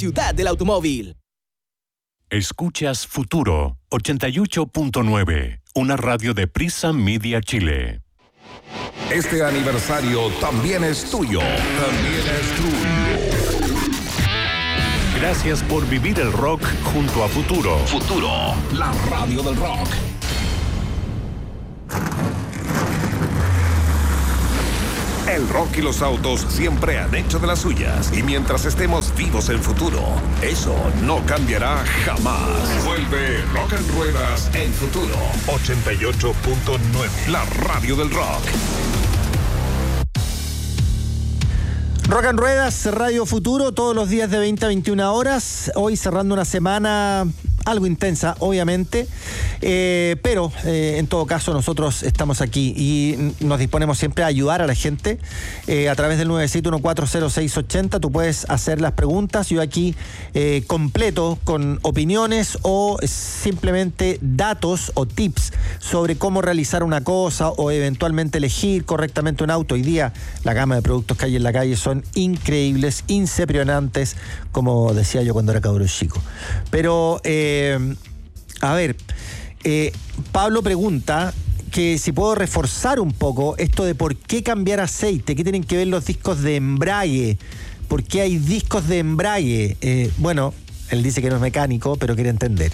ciudad del automóvil. Escuchas Futuro 88.9, una radio de Prisa Media Chile. Este aniversario también es tuyo. También es tuyo. Gracias por vivir el rock junto a Futuro. Futuro, la radio del rock. El rock y los autos siempre han hecho de las suyas. Y mientras estemos vivos en Futuro, eso no cambiará jamás. Vuelve Rock en Ruedas en Futuro 88.9, la radio del rock. Rock en Ruedas, Radio Futuro, todos los días de 20 a 21 horas. Hoy cerrando una semana algo intensa, obviamente, pero en todo caso nosotros estamos aquí y nos disponemos siempre a ayudar a la gente a través del 971-40680. Tú puedes hacer las preguntas, yo aquí completo con opiniones o simplemente datos o tips sobre cómo realizar una cosa o eventualmente elegir correctamente un auto. Hoy día la gama de productos que hay en la calle son increíbles, incepcionantes, como decía yo cuando era cabrón chico. Pero a ver, Pablo pregunta que si puedo reforzar un poco esto de por qué cambiar aceite, qué tienen que ver los discos de embrague, por qué hay discos de embrague. Bueno, él dice que no es mecánico, pero quiere entender.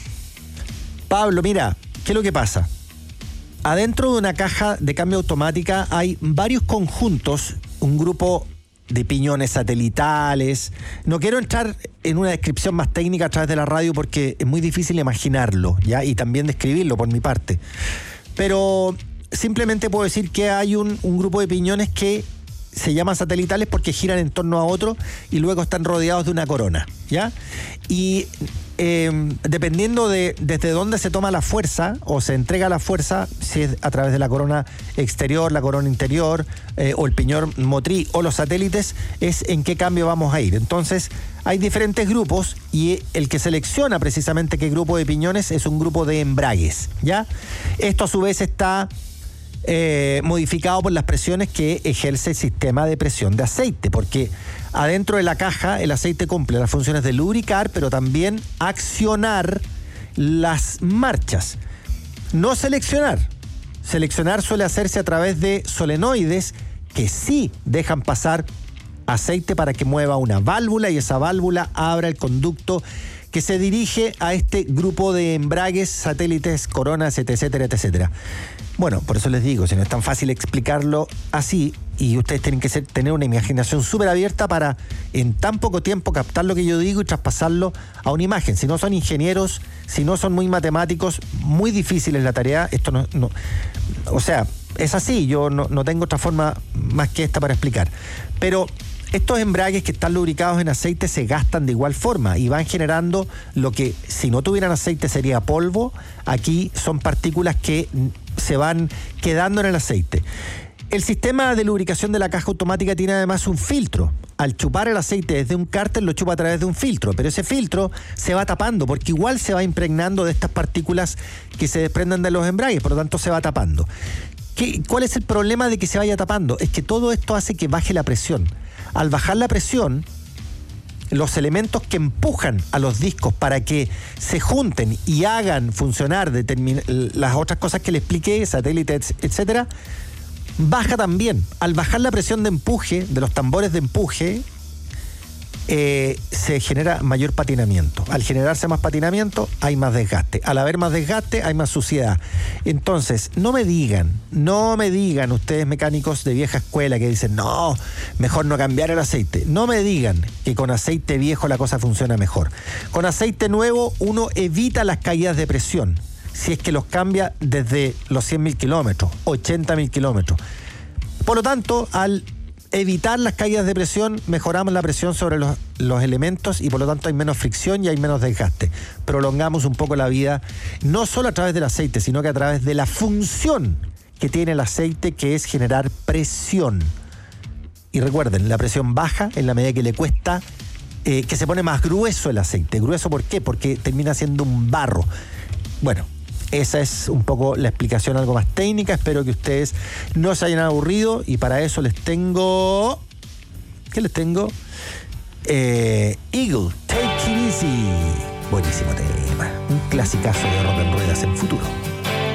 Pablo, mira, ¿qué es lo que pasa? Adentro de una caja de cambio automática hay varios conjuntos, un grupo de piñones satelitales. No quiero entrar en una descripción más técnica a través de la radio porque es muy difícil imaginarlo, ¿ya? Y también describirlo por mi parte. Pero simplemente puedo decir que hay un grupo de piñones que se llaman satelitales porque giran en torno a otro y luego están rodeados de una corona, ¿ya? Y dependiendo de desde dónde se toma la fuerza o se entrega la fuerza, si es a través de la corona exterior, la corona interior o el piñón motriz o los satélites, es en qué cambio vamos a ir. Entonces hay diferentes grupos y el que selecciona precisamente qué grupo de piñones es un grupo de embragues, ¿ya? Esto a su vez está modificado por las presiones que ejerce el sistema de presión de aceite, porque adentro de la caja el aceite cumple las funciones de lubricar, pero también accionar las marchas. No seleccionar. Seleccionar suele hacerse a través de solenoides que sí dejan pasar aceite para que mueva una válvula y esa válvula abra el conducto que se dirige a este grupo de embragues, satélites, coronas, etcétera, etcétera. Bueno, por eso les digo, si no es tan fácil explicarlo así, y ustedes tienen que tener una imaginación súper abierta para en tan poco tiempo captar lo que yo digo y traspasarlo a una imagen. Si no son ingenieros, si no son muy matemáticos, muy difícil es la tarea. Esto no, o sea, es así, yo no tengo otra forma más que esta para explicar. Pero estos embragues que están lubricados en aceite se gastan de igual forma y van generando lo que si no tuvieran aceite sería polvo. Aquí son partículas que se van quedando en el aceite. El sistema de lubricación de la caja automática tiene además un filtro. Al chupar el aceite desde un cárter lo chupa a través de un filtro, pero ese filtro se va tapando porque igual se va impregnando de estas partículas que se desprenden de los embragues, por lo tanto se va tapando. ¿Cuál es el problema de que se vaya tapando? Es que todo esto hace que baje la presión. Al bajar la presión, los elementos que empujan a los discos para que se junten y hagan funcionar las otras cosas que le expliqué, satélites, etcétera, baja también. Al bajar la presión de empuje, de los tambores de empuje, se genera mayor patinamiento. Al generarse más patinamiento, hay más desgaste. Al haber más desgaste, hay más suciedad. Entonces, no me digan ustedes mecánicos de vieja escuela que dicen, no, mejor no cambiar el aceite. No me digan que con aceite viejo la cosa funciona mejor. Con aceite nuevo uno evita las caídas de presión, si es que los cambia desde los 100.000 kilómetros, 80.000 kilómetros. Por lo tanto, al evitar las caídas de presión, mejoramos la presión sobre los elementos y por lo tanto hay menos fricción y hay menos desgaste. Prolongamos un poco la vida, no solo a través del aceite, sino que a través de la función que tiene el aceite, que es generar presión. Y recuerden, la presión baja en la medida que le cuesta, que se pone más grueso el aceite. ¿Grueso por qué? Porque termina siendo un barro. Bueno, esa es un poco la explicación algo más técnica. Espero que ustedes no se hayan aburrido y para eso les tengo... ¿Qué les tengo? Eagle, Take It Easy. Buenísimo tema. Un clasicazo de Rock en Ruedas en Futuro.